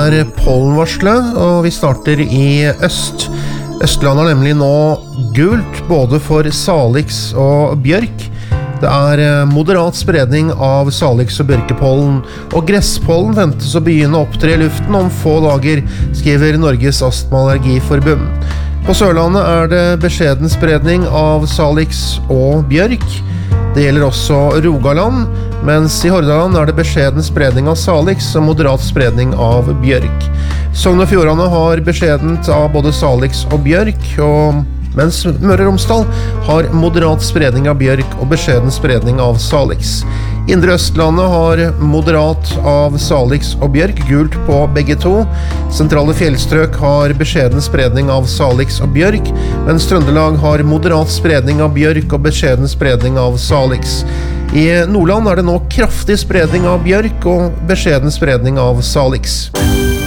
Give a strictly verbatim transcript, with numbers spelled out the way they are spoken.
er pollenvarselet, og vi starter i øst. Østlandet er nemlig nå gult, både for salix og bjørk. Det er moderat spredning av salix og bjørkepollen, og gresspollen ventes å begynne å opptre i luften om få dager, skriver Norges Astma- og Allergiforbund. På Sørlandet er det beskjeden spredning av salix og bjørk. Det gjelder også Rogaland, mens i Hordaland er det beskjeden spredning av salix og moderat spredning av bjørk. Sogn og Fjordane har beskjedent av både salix og bjørk, og mens Møre og Romsdal har moderat spredning av bjørk og beskjeden spredning av salix. Indre Østlandet har moderat av salix og bjørk, gult på begge to. Sentrale fjellstrøk har beskjeden spredning av salix og bjørk, mens Trøndelag har moderat spredning av bjørk og beskjeden spredning av salix. I Nordland er det nå kraftig spredning av bjørk og beskjeden spredning av salix.